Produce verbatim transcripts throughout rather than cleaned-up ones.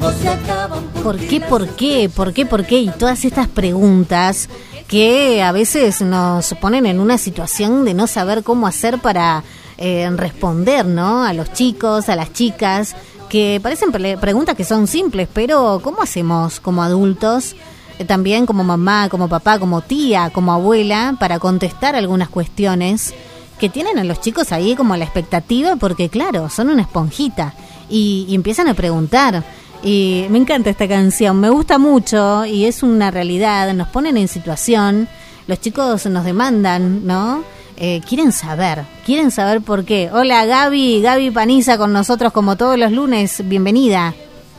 ¿Por qué, por qué, por qué, por qué? Y todas estas preguntas que a veces nos ponen en una situación de no saber cómo hacer para eh, responder, ¿no? A los chicos, a las chicas, que parecen pre- preguntas que son simples, pero ¿cómo hacemos como adultos, eh, también como mamá, como papá, como tía, como abuela, para contestar algunas cuestiones que tienen a los chicos ahí como la expectativa? Porque claro, son una esponjita y, y empiezan a preguntar. Y me encanta esta canción, me gusta mucho y es una realidad, nos ponen en situación, los chicos nos demandan, ¿no? Eh, quieren saber, quieren saber por qué. Hola Gaby, Gaby Paniza con nosotros como todos los lunes, bienvenida.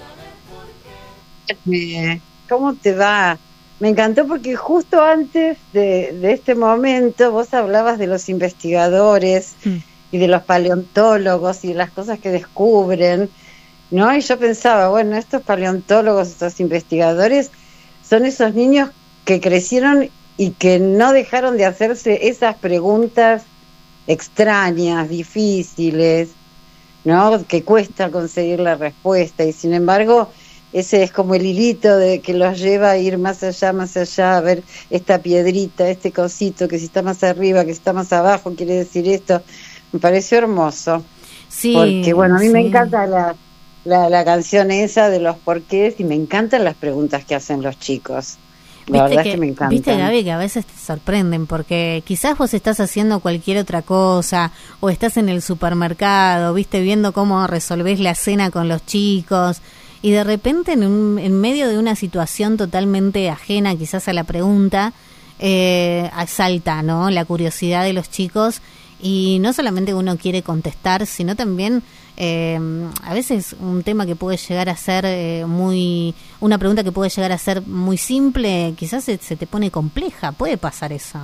Eh, ¿Cómo te va? Me encantó porque justo antes de, de este momento vos hablabas de los investigadores mm. y de los paleontólogos y de las cosas que descubren, ¿no? Y yo pensaba, bueno, estos paleontólogos, estos investigadores, son esos niños que crecieron y que no dejaron de hacerse esas preguntas extrañas, difíciles, ¿no? Que cuesta conseguir la respuesta, y sin embargo, ese es como el hilito de que los lleva a ir más allá, más allá, a ver esta piedrita, este cosito, que si está más arriba, que si está más abajo, quiere decir esto. Me pareció hermoso. Sí. Porque, bueno, a mí sí. me encanta la... La, la canción esa de los porqués, y me encantan las preguntas que hacen los chicos. La verdad que, es que me encantan. Viste, Gaby, que a veces te sorprenden, porque quizás vos estás haciendo cualquier otra cosa, o estás en el supermercado, viste, viendo cómo resolvés la cena con los chicos, y de repente en, un, en medio de una situación totalmente ajena quizás a la pregunta, eh, salta, ¿no?, la curiosidad de los chicos, y no solamente uno quiere contestar, sino también eh, a veces un tema que puede llegar a ser eh, muy, una pregunta que puede llegar a ser muy simple, quizás se, se te pone compleja, puede pasar eso.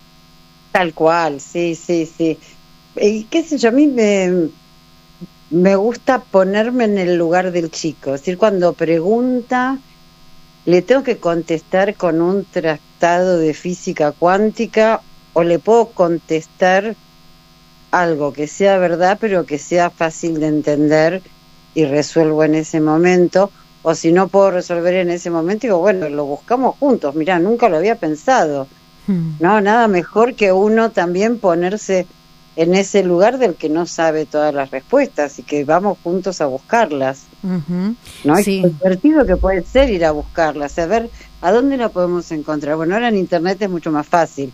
Tal cual, sí, sí, sí. Y qué sé yo, a mí me, me gusta ponerme en el lugar del chico, es decir, cuando pregunta, le tengo que contestar con un tratado de física cuántica, o le puedo contestar algo que sea verdad, pero que sea fácil de entender y resuelvo en ese momento, o si no puedo resolver en ese momento, digo, bueno, lo buscamos juntos, mirá, nunca lo había pensado. Hmm. No, nada mejor que uno también ponerse en ese lugar del que no sabe todas las respuestas y que vamos juntos a buscarlas. Uh-huh. ¿No? Sí. Es divertido que puede ser ir a buscarlas, a ver a dónde la podemos encontrar. Bueno, ahora en internet es mucho más fácil,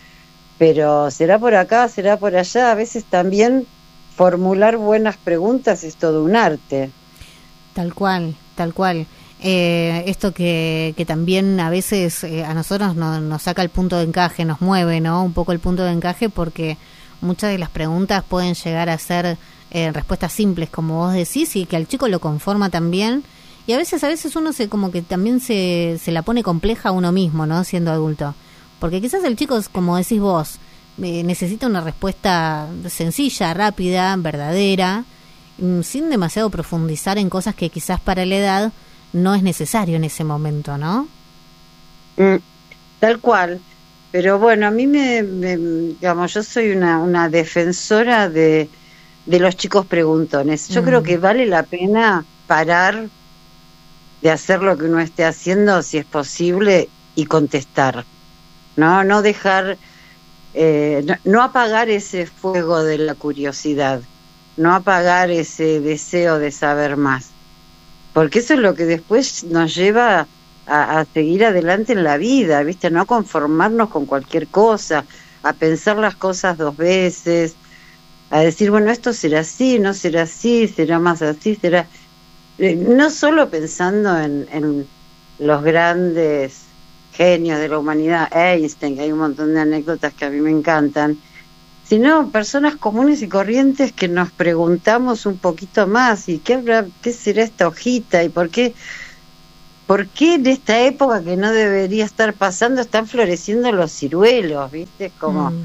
pero será por acá, será por allá. A veces también formular buenas preguntas es todo un arte. Tal cual, tal cual. Eh, esto que, que también a veces eh, a nosotros no, nos saca el punto de encaje, nos mueve, ¿no? Un poco el punto de encaje, porque muchas de las preguntas pueden llegar a ser eh, respuestas simples, como vos decís, y que al chico lo conforma también. Y a veces, a veces uno se como que también se, se la pone compleja a uno mismo, ¿no? Siendo adulto. Porque quizás el chico, como decís vos, eh, necesita una respuesta sencilla, rápida, verdadera, sin demasiado profundizar en cosas que quizás para la edad no es necesario en ese momento, ¿no? Mm, tal cual. Pero bueno, a mí me, me digamos, yo soy una, una defensora de, de los chicos preguntones. Yo mm. creo que vale la pena parar de hacer lo que uno esté haciendo, si es posible, y contestar. No, no dejar, eh, no, no apagar ese fuego de la curiosidad, no apagar ese deseo de saber más, porque eso es lo que después nos lleva a, a seguir adelante en la vida, ¿viste? No conformarnos con cualquier cosa, a pensar las cosas dos veces, a decir, bueno, esto será así, no será así, será más así, será... Eh, no solo pensando en, en los grandes genios de la humanidad, Einstein, que hay un montón de anécdotas que a mí me encantan, sino personas comunes y corrientes que nos preguntamos un poquito más, y qué habrá, qué será esta hojita, y por qué, por qué en esta época que no debería estar pasando están floreciendo los ciruelos, ¿viste? Como, mm.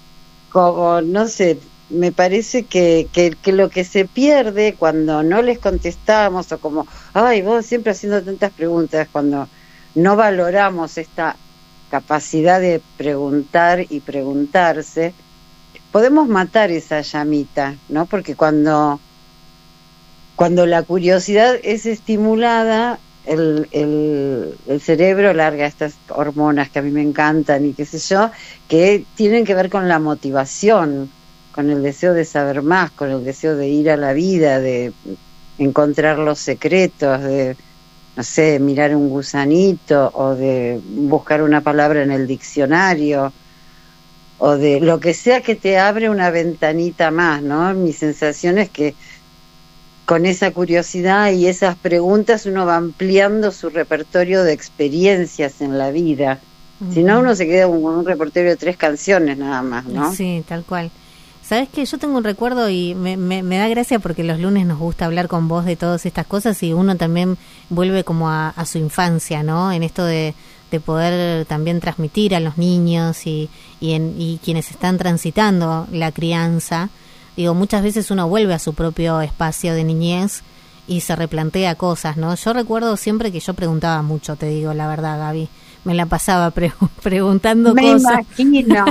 como no sé, me parece que, que, que lo que se pierde cuando no les contestamos, o como, ay, vos siempre haciendo tantas preguntas, cuando no valoramos esta capacidad de preguntar y preguntarse, podemos matar esa llamita, ¿no? Porque cuando cuando la curiosidad es estimulada, el, el, el cerebro larga estas hormonas que a mí me encantan y qué sé yo, que tienen que ver con la motivación, con el deseo de saber más, con el deseo de ir a la vida, de encontrar los secretos, de, no sé, mirar un gusanito o de buscar una palabra en el diccionario o de lo que sea que te abre una ventanita más, ¿no? Mi sensación es que con esa curiosidad y esas preguntas uno va ampliando su repertorio de experiencias en la vida. Uh-huh. Si no, uno se queda con un repertorio de tres canciones nada más, ¿no? Sí, tal cual. ¿Sabes qué? Yo tengo un recuerdo y me, me, me da gracia porque los lunes nos gusta hablar con vos de todas estas cosas y uno también vuelve como a, a su infancia, ¿no? En esto de, de poder también transmitir a los niños y, y, en, y quienes están transitando la crianza. Digo, muchas veces uno vuelve a su propio espacio de niñez y se replantea cosas, ¿no? Yo recuerdo siempre que yo preguntaba mucho, te digo la verdad, Gaby. Me la pasaba pre- preguntando me cosas. Me imagino.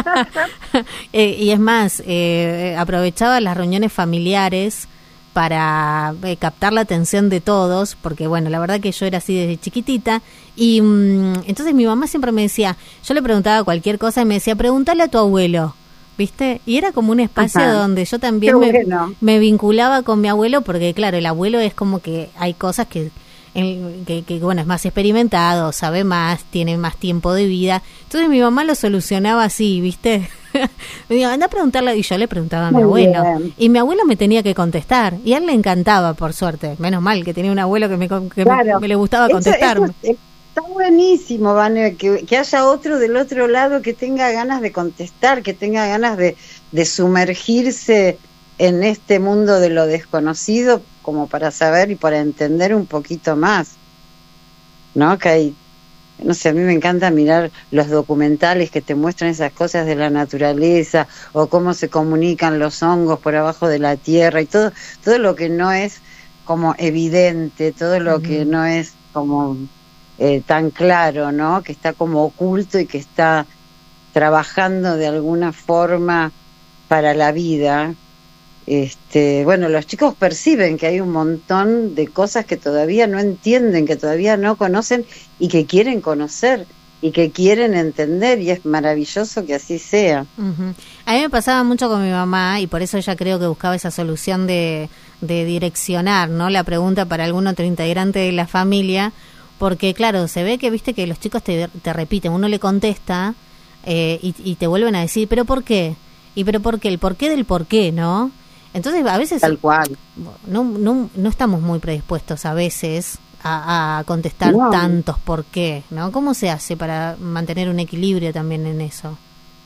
eh, y es más, eh, aprovechaba las reuniones familiares para eh, captar la atención de todos, porque bueno, la verdad que yo era así desde chiquitita, y mmm, entonces mi mamá siempre me decía, yo le preguntaba cualquier cosa y me decía, pregúntale a tu abuelo. ¿Viste? Y era como un espacio Ajá. donde yo también me, bueno. me vinculaba con mi abuelo, porque claro, el abuelo es como que hay cosas que, el, que, que, bueno, es más experimentado, sabe más, tiene más tiempo de vida. Entonces mi mamá lo solucionaba así, ¿viste? Me dijo, anda a preguntarle, y yo le preguntaba a mi Muy abuelo. Bien. Y mi abuelo me tenía que contestar, y a él le encantaba, por suerte. Menos mal que tenía un abuelo que me, que claro. me, me le gustaba contestarme. Eso, eso, Está buenísimo, Vane, que, que haya otro del otro lado que tenga ganas de contestar, que tenga ganas de, de sumergirse en este mundo de lo desconocido, como para saber y para entender un poquito más, ¿no? Que hay, no sé, a mí me encanta mirar los documentales que te muestran esas cosas de la naturaleza, o cómo se comunican los hongos por abajo de la tierra, y todo, todo lo que no es como evidente, todo lo uh-huh. que no es como... Eh, tan claro, ¿no? Que está como oculto y que está trabajando de alguna forma para la vida. Este, bueno, los chicos perciben que hay un montón de cosas que todavía no entienden, que todavía no conocen y que quieren conocer y que quieren entender, y es maravilloso que así sea. Uh-huh. A mí me pasaba mucho con mi mamá y por eso ella creo que buscaba esa solución de, de direccionar, ¿no? La pregunta para algún otro integrante de la familia. Porque, claro, se ve que, viste, que los chicos te, te repiten, uno le contesta eh, y, y te vuelven a decir, ¿pero por qué? ¿Y pero por qué? El porqué del porqué, ¿no? Entonces, a veces... Tal cual. No, no, no estamos muy predispuestos a veces a, a contestar no. tantos por qué, ¿no? ¿Cómo se hace para mantener un equilibrio también en eso?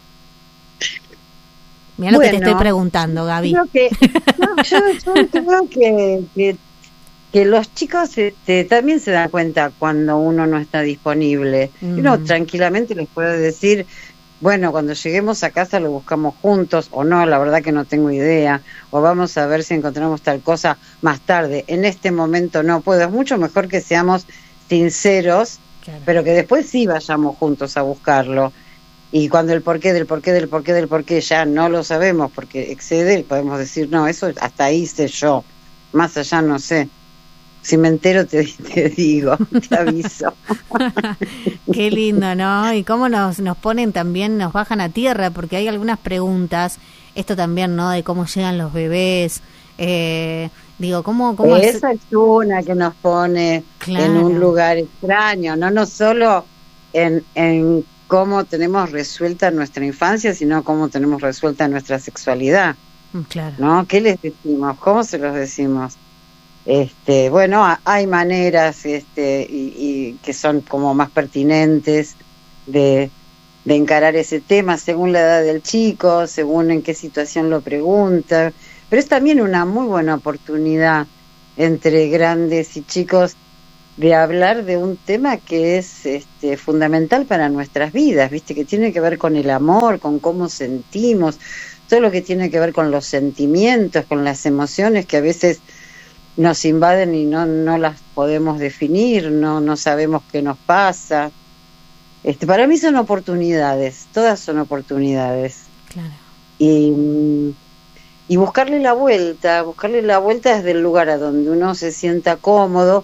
Mirá bueno, lo que te estoy preguntando, Gaby. Creo que, no, yo, yo creo que... que que los chicos este, también se dan cuenta cuando uno no está disponible. Mm. Uno tranquilamente les puede decir, bueno, cuando lleguemos a casa lo buscamos juntos, o no, la verdad que no tengo idea, o vamos a ver si encontramos tal cosa más tarde. En este momento no puedo. Es mucho mejor que seamos sinceros, claro. pero que después sí vayamos juntos a buscarlo. Y cuando el porqué del porqué del porqué del porqué ya no lo sabemos porque excede, podemos decir, no, eso hasta ahí sé yo, más allá no sé. Si me entero te, te digo, te aviso. Qué lindo, ¿no? Y cómo nos, nos ponen también, nos bajan a tierra, porque hay algunas preguntas, esto también, ¿no? De cómo llegan los bebés, eh, digo, ¿cómo...? cómo Esa es una que nos pone claro. en un lugar extraño, no, no solo en, en cómo tenemos resuelta nuestra infancia, sino cómo tenemos resuelta nuestra sexualidad, claro. ¿no? ¿Qué les decimos? ¿Cómo se los decimos? Este, bueno, hay maneras este, y, y que son como más pertinentes de, de encarar ese tema según la edad del chico, según en qué situación lo pregunta, pero es también una muy buena oportunidad entre grandes y chicos de hablar de un tema que es este, fundamental para nuestras vidas, ¿viste? Que tiene que ver con el amor, con cómo sentimos, todo lo que tiene que ver con los sentimientos, con las emociones que a veces nos invaden y no no las podemos definir, no no sabemos qué nos pasa. Este, para mí son oportunidades, todas son oportunidades. Claro. Y y buscarle la vuelta, buscarle la vuelta desde el lugar a donde uno se sienta cómodo,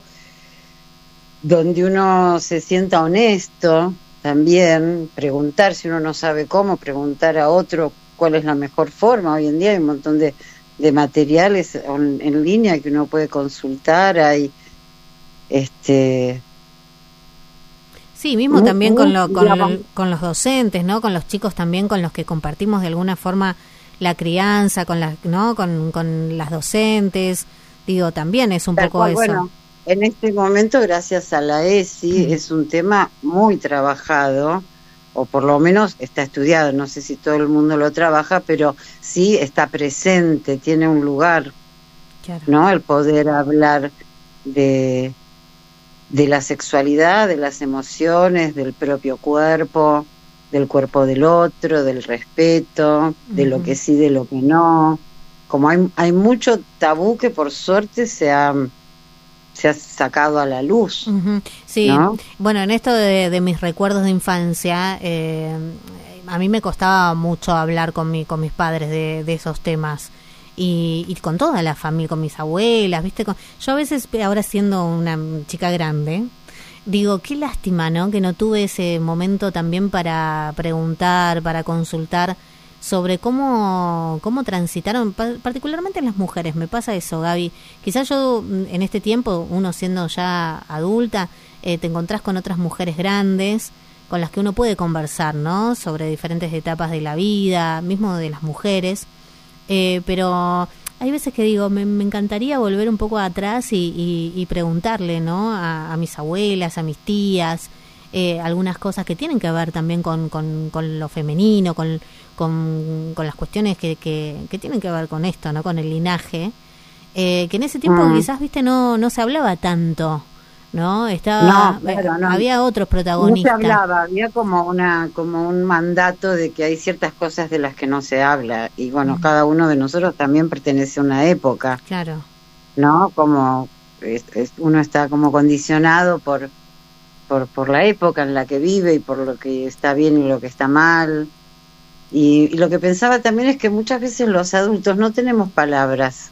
donde uno se sienta honesto también, preguntar si uno no sabe cómo, preguntar a otro cuál es la mejor forma. Hoy en día hay un montón de, de materiales en, en línea que uno puede consultar, hay este sí, mismo uh, también uh, con, lo, con, lo, con los docentes, ¿no? Con los chicos también con los que compartimos de alguna forma la crianza, con las, ¿no? Con, con las docentes, digo, también es un poco cual, eso. Bueno, en este momento, gracias a la E S I, uh-huh. es un tema muy trabajado, o por lo menos está estudiado, no sé si todo el mundo lo trabaja, pero sí está presente, tiene un lugar, claro. ¿no? El poder hablar de, de la sexualidad, de las emociones, del propio cuerpo, del cuerpo del otro, del respeto, uh-huh. de lo que sí, de lo que no. Como hay, hay mucho tabú que por suerte se ha... se ha sacado a la luz. Uh-huh. Sí, ¿no? Bueno, en esto de, de mis recuerdos de infancia, eh, a mí me costaba mucho hablar con mi, con mis padres de, de esos temas y, y con toda la familia, con mis abuelas, ¿viste? Con, yo a veces, ahora siendo una chica grande, digo, qué lástima, ¿no? Que no tuve ese momento también para preguntar, para consultar sobre cómo cómo transitaron, particularmente las mujeres. Me pasa eso, Gaby. Quizás yo, en este tiempo, uno siendo ya adulta, eh, te encontrás con otras mujeres grandes con las que uno puede conversar, ¿no? Sobre diferentes etapas de la vida, mismo de las mujeres. Eh, pero hay veces que digo, me, me encantaría volver un poco atrás y, y, y preguntarle, ¿no? A, a mis abuelas, a mis tías, eh, algunas cosas que tienen que ver también con, con, con lo femenino, con... Con, con las cuestiones que, que, que tienen que ver con esto, ¿no? Con el linaje, eh, que en ese tiempo mm. quizás, viste, no no se hablaba tanto, ¿no? Estaba, no, claro, no. Había otros protagonistas. No se hablaba, había como una como un mandato de que hay ciertas cosas de las que no se habla, y bueno, mm. cada uno de nosotros también pertenece a una época, claro, ¿no? Como es, es, uno está como condicionado por por por la época en la que vive y por lo que está bien y lo que está mal. Y, y lo que pensaba también es que muchas veces los adultos no tenemos palabras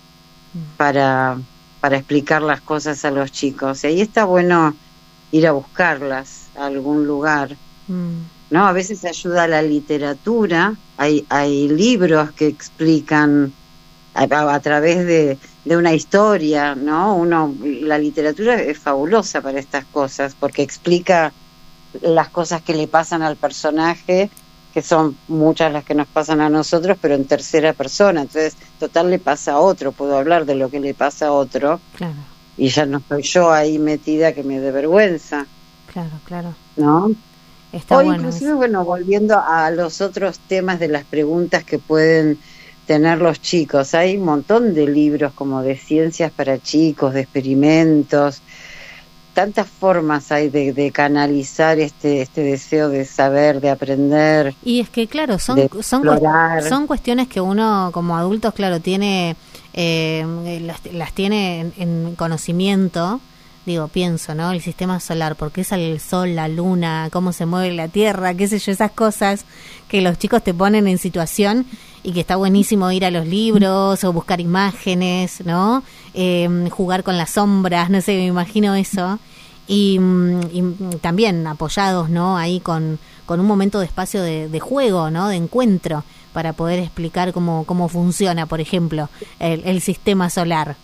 para, para explicar las cosas a los chicos. Y ahí está bueno ir a buscarlas a algún lugar. Mm. ¿No? A veces ayuda la literatura. Hay, hay libros que explican a, a, a través de, de una historia, ¿no? Uno, la literatura es fabulosa para estas cosas porque explica las cosas que le pasan al personaje, que son muchas las que nos pasan a nosotros, pero en tercera persona. Entonces, total, le pasa a otro. Puedo hablar de lo que le pasa a otro. Claro. Y ya no estoy yo ahí metida que me dé vergüenza. Claro, claro. ¿No? Está o bueno inclusive, eso. Bueno, volviendo a los otros temas de las preguntas que pueden tener los chicos. Hay un montón de libros como de ciencias para chicos, de experimentos. Tantas formas hay de, de canalizar este este deseo de saber, de aprender. Y es que, claro, son son, son cuestiones que uno como adultos, claro, tiene eh, las, las tiene en, en conocimiento. Digo, pienso, ¿no? El sistema solar, porque es el sol, la luna, cómo se mueve la tierra, qué sé yo, esas cosas que los chicos te ponen en situación y que está buenísimo ir a los libros o buscar imágenes, ¿no? Eh, jugar con las sombras, no sé, me imagino eso. Y, y también apoyados, ¿no? Ahí con, con un momento de espacio de, de juego, ¿no? De encuentro, para poder explicar cómo, cómo funciona, por ejemplo, el, el sistema solar.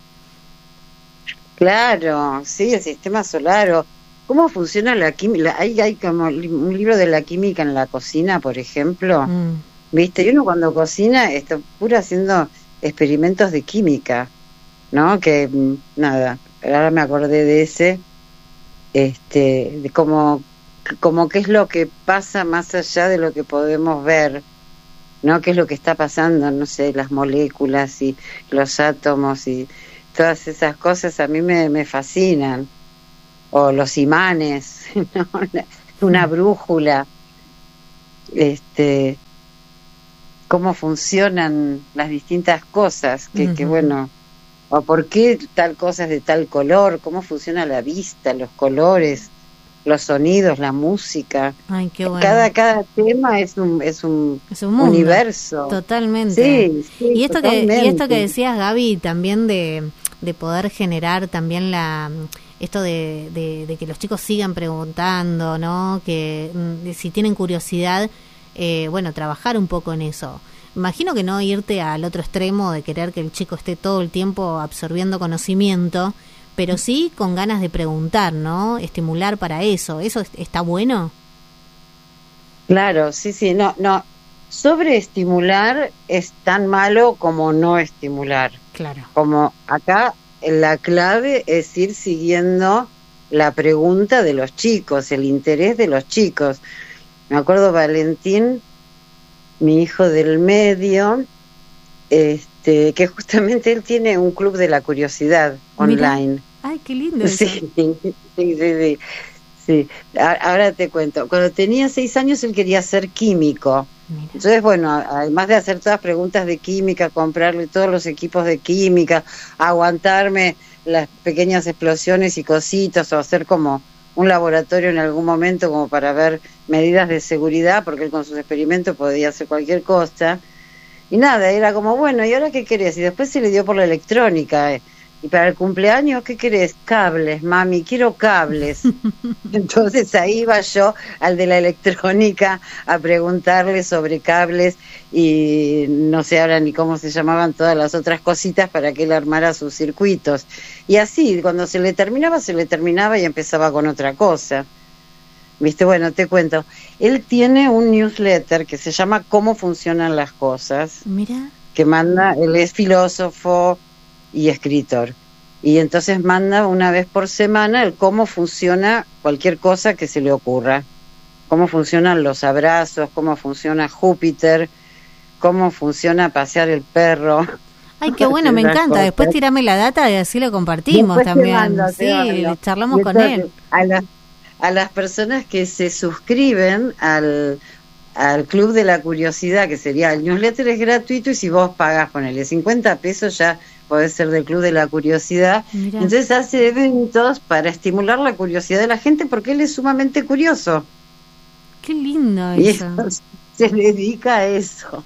Claro, sí, el sistema solar, o cómo funciona la química. Hay, hay como un libro de la química en la cocina, por ejemplo, mm. ¿viste? Y uno cuando cocina está puro haciendo experimentos de química, ¿no? Que, nada, ahora me acordé de ese, este, de cómo, como qué es lo que pasa más allá de lo que podemos ver, ¿no? Qué es lo que está pasando, no sé, las moléculas y los átomos y todas esas cosas a mí me, me fascinan. O los imanes, ¿no? Una brújula, este, cómo funcionan las distintas cosas, que, uh-huh. que bueno, o por qué tal cosa es de tal color, cómo funciona la vista, los colores, los sonidos, la música. Ay, qué bueno. Cada cada tema es un es un, es un mundo, universo. Totalmente. Sí, sí, y esto totalmente. que y esto que decías, Gaby, también de, de poder generar también la esto de, de, de que los chicos sigan preguntando, ¿no? Que de, si tienen curiosidad, eh, bueno, trabajar un poco en eso. Imagino que no irte al otro extremo de querer que el chico esté todo el tiempo absorbiendo conocimiento, pero sí con ganas de preguntar, ¿no? Estimular para eso. ¿Eso está bueno? Claro, sí, sí, no, no. Sobreestimular es tan malo como no estimular. Claro. Como acá la clave es ir siguiendo la pregunta de los chicos, el interés de los chicos. Me acuerdo Valentín, mi hijo del medio, este, que justamente él tiene un club de la curiosidad online. Mirá. Ay, qué lindo eso. Sí, sí, sí, sí, sí. Ahora te cuento. Cuando tenía seis años él quería ser químico. Mira. Entonces, bueno, además de hacer todas preguntas de química, comprarle todos los equipos de química, aguantarme las pequeñas explosiones y cositas, o hacer como un laboratorio en algún momento como para ver medidas de seguridad, porque él con sus experimentos podía hacer cualquier cosa. Y nada, era como, bueno, ¿y ahora qué querés? Y después se le dio por la electrónica. Eh. Y para el cumpleaños, ¿qué querés? Cables, mami, quiero cables. Entonces ahí iba yo al de la electrónica a preguntarle sobre cables y no sé ahora ni cómo se llamaban todas las otras cositas para que él armara sus circuitos. Y así, cuando se le terminaba, se le terminaba y empezaba con otra cosa. Viste, bueno, te cuento. Él tiene un newsletter que se llama Cómo funcionan las cosas. Mira. Que manda, él es filósofo y escritor. Y entonces manda una vez por semana el cómo funciona cualquier cosa que se le ocurra. Cómo funcionan los abrazos, cómo funciona Júpiter, cómo funciona pasear el perro. Ay, qué bueno, me encanta. Cosas. Después tirame la data y así lo compartimos. Después también. Mando, sí, charlamos con él. A, la, a las personas que se suscriben al, al Club de la Curiosidad, que sería el newsletter, es gratuito, y si vos pagás, ponele cincuenta pesos, ya podés ser del Club de la Curiosidad. Mirá. Entonces hace eventos para estimular la curiosidad de la gente, porque él es sumamente curioso. Qué lindo y eso. Se dedica a eso.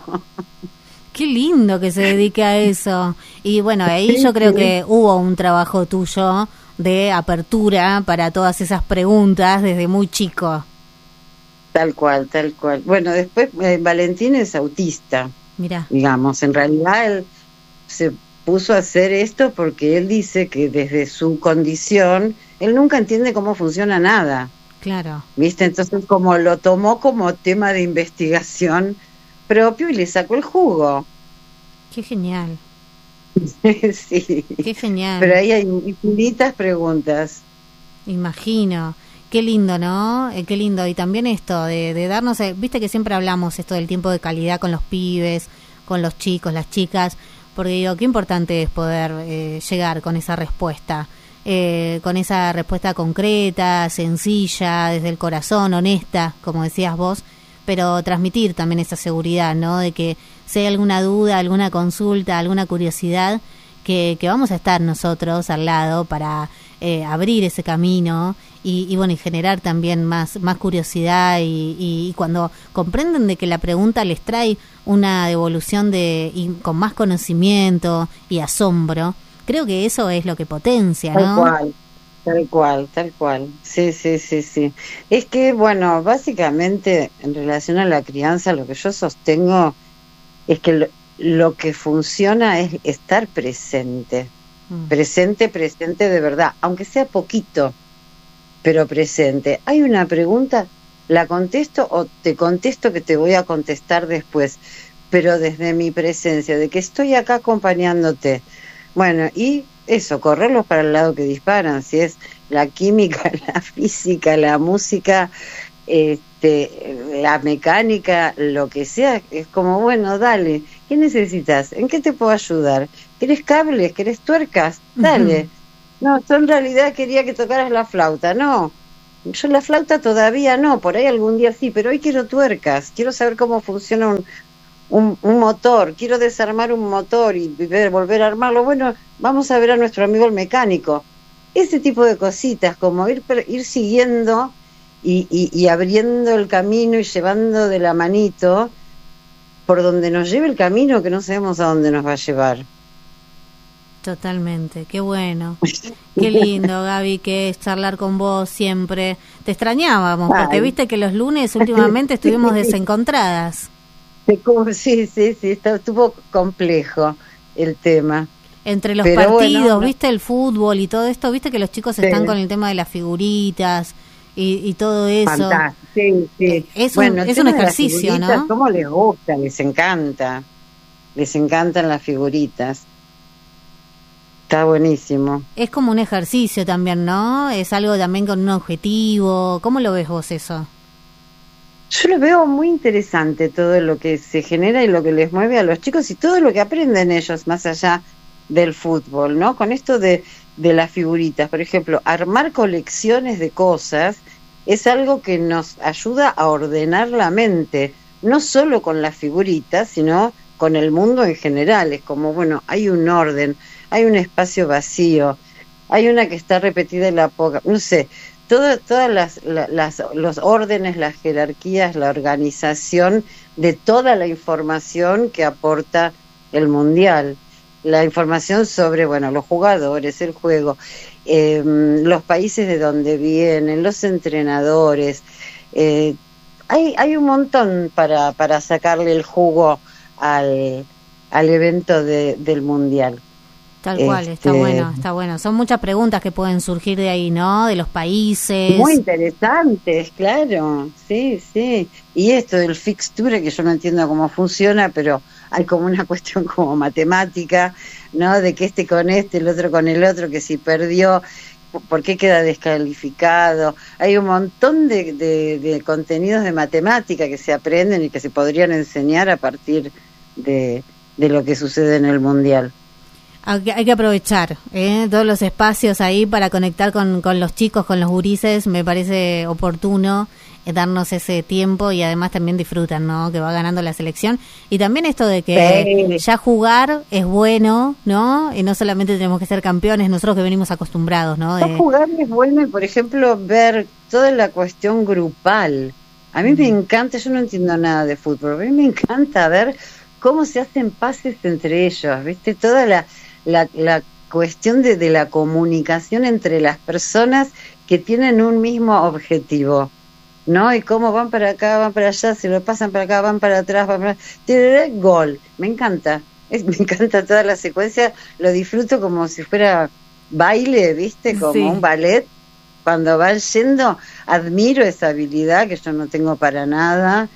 Qué lindo que se dedique a eso. Y bueno, ahí sí, yo creo sí. que hubo un trabajo tuyo de apertura para todas esas preguntas desde muy chico. Tal cual, tal cual. Bueno, después eh, Valentín es autista. Mirá. Digamos, en realidad él se puso a hacer esto porque él dice que desde su condición él nunca entiende cómo funciona nada. Claro. ¿Viste? Entonces como lo tomó como tema de investigación propio y le sacó el jugo. Qué genial. Sí. Qué genial. Pero ahí hay infinitas preguntas. Imagino. Qué lindo, ¿no? Eh, qué lindo. Y también esto de, de darnos, eh, viste que siempre hablamos esto del tiempo de calidad con los pibes, con los chicos, las chicas, porque digo, qué importante es poder eh, llegar con esa respuesta, eh, con esa respuesta concreta, sencilla, desde el corazón, honesta, como decías vos, pero transmitir también esa seguridad, ¿no? De que si hay alguna duda, alguna consulta, alguna curiosidad, que, que vamos a estar nosotros al lado para eh, abrir ese camino y, y bueno, y generar también más, más curiosidad y, y, y cuando comprenden de que la pregunta les trae una devolución de y con más conocimiento y asombro, creo que eso es lo que potencia, ¿no? Tal cual, tal cual, tal cual. Sí, sí, sí, sí. Es que, bueno, básicamente en relación a la crianza, lo que yo sostengo es que lo, lo que funciona es estar presente. Mm. Presente, presente de verdad, aunque sea poquito, pero presente. Hay una pregunta, la contesto o te contesto que te voy a contestar después, pero desde mi presencia, de que estoy acá acompañándote. Bueno, y eso, correrlos para el lado que disparan, si es la química, la física, la música, este, la mecánica, lo que sea, es como, bueno, dale, ¿qué necesitas? ¿En qué te puedo ayudar? ¿Querés cables? ¿Querés tuercas? Dale. Uh-huh. No, yo en realidad quería que tocaras la flauta, no. Yo la flauta todavía no, por ahí algún día sí, pero hoy quiero tuercas, quiero saber cómo funciona un, un, un motor, quiero desarmar un motor y ver, volver a armarlo. Bueno, vamos a ver a nuestro amigo el mecánico. Ese tipo de cositas, como ir, ir siguiendo y, y, y abriendo el camino y llevando de la manito por donde nos lleve el camino, que no sabemos a dónde nos va a llevar. Totalmente, qué bueno, qué lindo, Gaby, que es charlar con vos siempre. Te extrañábamos, Ay. porque viste que los lunes últimamente estuvimos desencontradas. Sí, sí, sí, estuvo complejo el tema. Entre los Pero partidos, bueno, viste el fútbol y todo esto, viste que los chicos están sí. con el tema de las figuritas y, y todo eso. Fantástico, sí, sí. Es un, bueno, es un ejercicio, ¿no? ¿Cómo les gusta? Les encanta, les encantan las figuritas. Está buenísimo. Es como un ejercicio también, ¿no? Es algo también con un objetivo. ¿Cómo lo ves vos eso? Yo lo veo muy interesante, todo lo que se genera y lo que les mueve a los chicos y todo lo que aprenden ellos más allá del fútbol, ¿no? Con esto de, de las figuritas, por ejemplo, armar colecciones de cosas es algo que nos ayuda a ordenar la mente, no solo con las figuritas, sino con el mundo en general. Es como, bueno, hay un orden, hay un espacio vacío, hay una que está repetida en la poca, no sé, todo, todas las, las los órdenes, las jerarquías, la organización de toda la información que aporta el mundial, la información sobre, bueno, los jugadores, el juego, eh, los países de donde vienen, los entrenadores, eh, hay hay un montón para para sacarle el jugo al al evento de, del mundial. Tal cual, este, está bueno, está bueno. Son muchas preguntas que pueden surgir de ahí, ¿no? De los países. Muy interesantes, claro, sí, sí. Y esto del fixture, que yo no entiendo cómo funciona, pero hay como una cuestión como matemática, ¿no? De que este con este, el otro con el otro, que si perdió, ¿por qué queda descalificado? Hay un montón de, de, de contenidos de matemática que se aprenden y que se podrían enseñar a partir de, de lo que sucede en el Mundial. Hay que, hay que aprovechar ¿eh? todos los espacios ahí para conectar con, con los chicos, con los gurises. Me parece oportuno eh, darnos ese tiempo y además también disfrutan, ¿no? Que va ganando la selección. Y también esto de que sí. ya jugar es bueno, ¿no? Y no solamente tenemos que ser campeones, nosotros que venimos acostumbrados, ¿no? De... Ya jugar es bueno y, por ejemplo, ver toda la cuestión grupal. A mí mm. me encanta, yo no entiendo nada de fútbol, a mí me encanta ver cómo se hacen pases entre ellos, ¿viste? Toda la... La, la cuestión de, de la comunicación entre las personas que tienen un mismo objetivo, ¿no? Y cómo van para acá, van para allá, se lo pasan para acá, van para atrás, van para... Gol, me encanta, es, me encanta toda la secuencia, lo disfruto como si fuera baile, ¿viste? Como sí. un ballet. Cuando van yendo, admiro esa habilidad que yo no tengo para nada,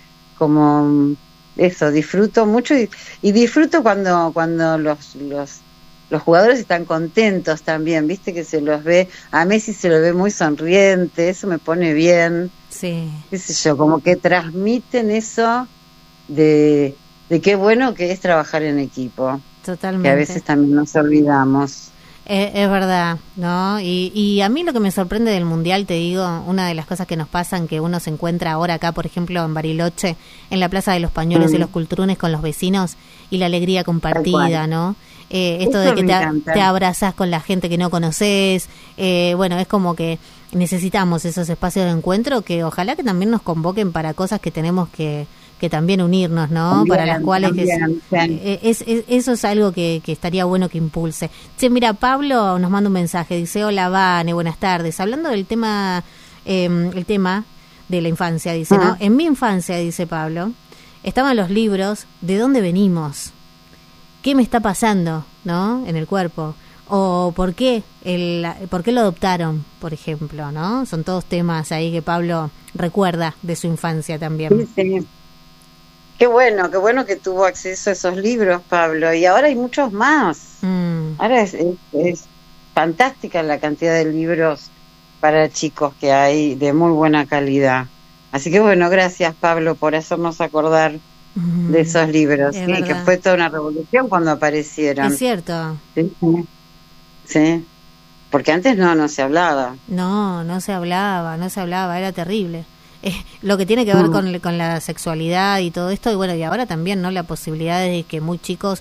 como... Eso, disfruto mucho y, y disfruto cuando cuando los, los los jugadores están contentos también, viste que se los ve, a Messi se lo ve muy sonriente, eso me pone bien, sí, qué sé yo, como que transmiten eso de, de qué bueno que es trabajar en equipo, totalmente, que a veces también nos olvidamos. Eh, es verdad, ¿no? Y, y a mí lo que me sorprende del Mundial, te digo, una de las cosas que nos pasan, que uno se encuentra ahora acá, por ejemplo, en Bariloche, en la Plaza de los Pañuelos mm. y los Cultrunes con los vecinos, y la alegría compartida, ¿no? Eh, esto Eso de que te, te abrazás con la gente que no conoces, eh, bueno, es como que necesitamos esos espacios de encuentro que ojalá que también nos convoquen para cosas que tenemos que... que también unirnos, ¿no? También, para las cuales también, es, es, es, eso es algo que, que estaría bueno que impulse. Che, mira, Pablo nos manda un mensaje, dice, hola, Vane, buenas tardes. Hablando del tema, eh, el tema de la infancia, dice, uh-huh. ¿no? En mi infancia, dice Pablo, estaban los libros de dónde venimos, qué me está pasando, ¿no? En el cuerpo. O por qué, el, por qué lo adoptaron, por ejemplo, ¿no? Son todos temas ahí que Pablo recuerda de su infancia también. Sí, sí. Qué bueno, qué bueno que tuvo acceso a esos libros, Pablo. Y ahora hay muchos más. Mm. Ahora es, es, es fantástica la cantidad de libros para chicos que hay de muy buena calidad. Así que bueno, gracias, Pablo, por hacernos acordar mm. de esos libros. Sí, que fue toda una revolución cuando aparecieron. Es cierto. Sí, sí. Sí. Porque antes no, no se hablaba. No, no se hablaba, no se hablaba, era terrible. Eh, lo que tiene que ver con, con la sexualidad y todo esto, y bueno, y ahora también, ¿no? La posibilidad de que muy chicos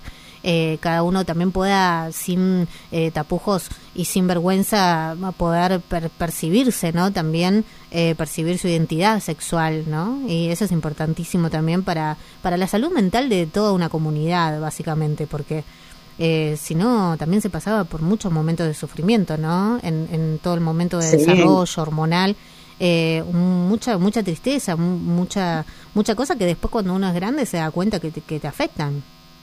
eh, cada uno también pueda, sin eh, tapujos y sin vergüenza, poder per- percibirse, ¿no? También eh, percibir su identidad sexual, ¿no? Y eso es importantísimo también para, para la salud mental de toda una comunidad, básicamente, porque eh, si no, también se pasaba por muchos momentos de sufrimiento, ¿no? En, en todo el momento de sí. desarrollo hormonal. Eh, mucha mucha tristeza, mucha mucha cosa que después cuando uno es grande se da cuenta que te, que te afectan.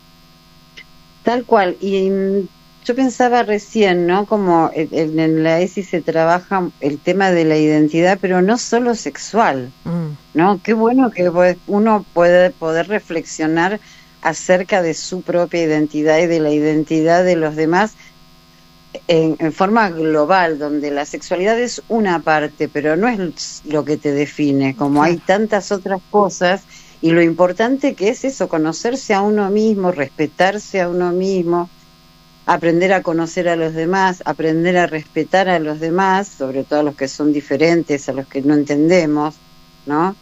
Tal cual. Y yo pensaba recién, ¿no? Como en, en la ESI se trabaja el tema de la identidad, pero no solo sexual, mm. ¿no? Qué bueno que uno puede poder reflexionar acerca de su propia identidad y de la identidad de los demás En, en forma global, donde la sexualidad es una parte, pero no es lo que te define, como hay tantas otras cosas, y lo importante que es eso, conocerse a uno mismo, respetarse a uno mismo, aprender a conocer a los demás, aprender a respetar a los demás, sobre todo a los que son diferentes, a los que no entendemos, ¿no?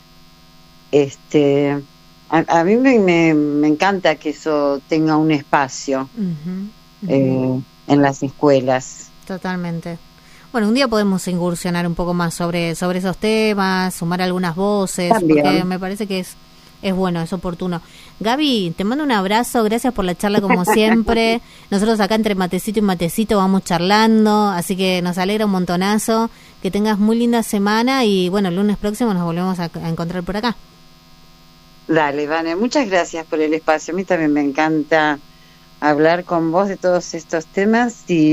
Este, a, a mí me, me, me encanta que eso tenga un espacio. Uh-huh, uh-huh. Eh, en las escuelas. Totalmente. Bueno, un día podemos incursionar un poco más sobre sobre esos temas, sumar algunas voces, también. Porque me parece que es es bueno, es oportuno. Gaby, te mando un abrazo, gracias por la charla como siempre. Nosotros acá entre matecito y matecito vamos charlando, así que nos alegra un montonazo. Que tengas muy linda semana y bueno, el lunes próximo nos volvemos a, a encontrar por acá. Dale, Vane, muchas gracias por el espacio. A mí también me encanta hablar con vos de todos estos temas y,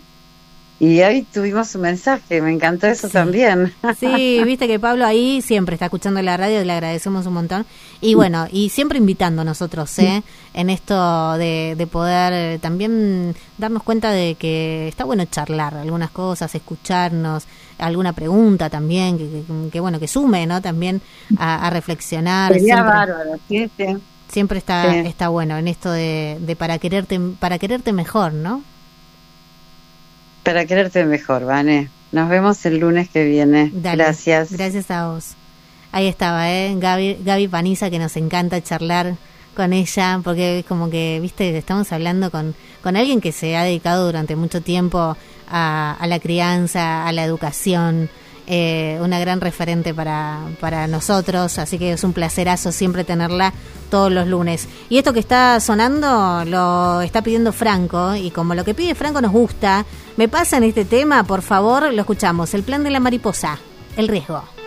y ahí tuvimos un mensaje, me encantó eso sí. también. Sí, viste que Pablo ahí siempre está escuchando la radio, le agradecemos un montón. Y bueno, y siempre invitando a nosotros, ¿eh? En esto de, de poder también darnos cuenta de que está bueno charlar algunas cosas, escucharnos, alguna pregunta también, que, que, que bueno, que sume, ¿no? También a, a reflexionar. Sería siempre. Bárbaro, sí, sí. Siempre está sí. está bueno en esto de, de para quererte para quererte mejor, ¿no? Para quererte mejor, Vane. Nos vemos el lunes que viene. Dale, gracias. Gracias a vos. Ahí estaba, ¿eh? Gaby, Gaby Paniza, que nos encanta charlar con ella, porque es como que, viste, estamos hablando con, con alguien que se ha dedicado durante mucho tiempo a, a la crianza, a la educación, eh, una gran referente para, para nosotros, así que es un placerazo siempre tenerla todos los lunes. Y esto que está sonando lo está pidiendo Franco, y como lo que pide Franco nos gusta, me pasan este tema, por favor, lo escuchamos. El plan de la mariposa, el riesgo.